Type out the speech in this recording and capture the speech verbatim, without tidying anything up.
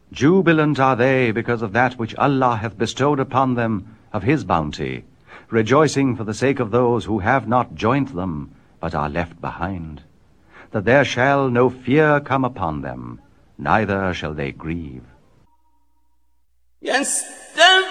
Jubilant are they because of that which Allah hath bestowed upon them of his bounty, rejoicing for the sake of those who have not joined them, but are left behind, that there shall no fear come upon them, neither shall they grieve. Yes.